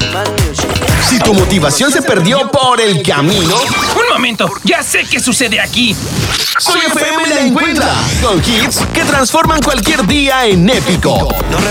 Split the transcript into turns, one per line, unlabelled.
Si tu motivación se perdió por el camino,
¡Un momento! ¡Ya sé qué sucede aquí!
Soy FM la encuentra con hits que transforman cualquier día en épico.
Nos